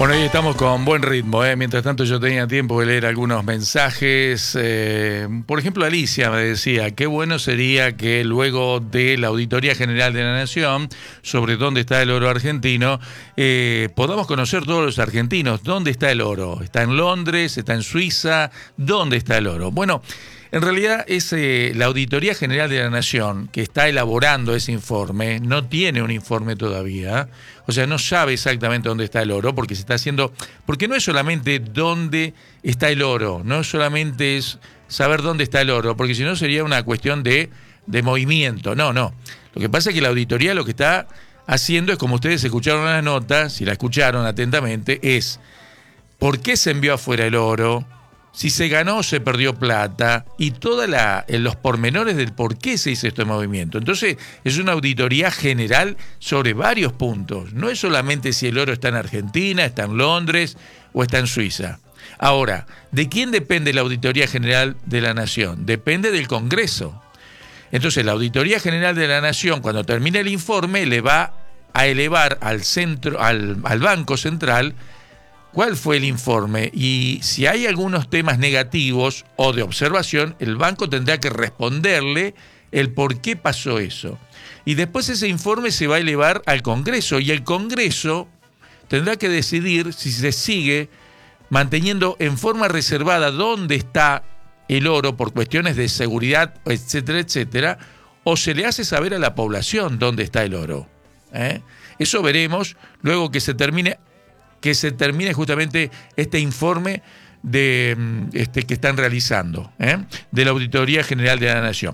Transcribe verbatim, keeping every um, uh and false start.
Bueno, hoy estamos con buen ritmo, ¿eh? Mientras tanto yo tenía tiempo de leer algunos mensajes. Eh, por ejemplo, Alicia me decía, qué bueno sería que luego de la Auditoría General de la Nación, sobre dónde está el oro argentino, eh, podamos conocer todos los argentinos, dónde está el oro. ¿Está en Londres? ¿Está en Suiza? ¿Dónde está el oro? Bueno, en realidad es eh, la Auditoría General de la Nación que está elaborando ese informe, no tiene un informe todavía, o sea, no sabe exactamente dónde está el oro, porque se está haciendo, porque no es solamente dónde está el oro, no solamente es saber dónde está el oro, porque si no sería una cuestión de, de movimiento, no, no. Lo que pasa es que la auditoría lo que está haciendo es, como ustedes escucharon en la nota, si la escucharon atentamente, es ¿por qué se envió afuera el oro? Si se ganó o se perdió plata, y todos los pormenores del por qué se hizo este movimiento. Entonces, es una auditoría general sobre varios puntos. No es solamente si el oro está en Argentina, está en Londres o está en Suiza. Ahora, ¿de quién depende la Auditoría General de la Nación? Depende del Congreso. Entonces, la Auditoría General de la Nación, cuando termine el informe, le va a elevar al centro, al, al Banco Central, ¿cuál fue el informe? Y si hay algunos temas negativos o de observación, el banco tendrá que responderle el por qué pasó eso. Y después ese informe se va a elevar al Congreso, y el Congreso tendrá que decidir si se sigue manteniendo en forma reservada dónde está el oro por cuestiones de seguridad, etcétera, etcétera, o se le hace saber a la población dónde está el oro. ¿Eh? Eso veremos luego que se termine que se termine justamente este informe de este que están realizando, ¿eh? de la Auditoría General de la Nación.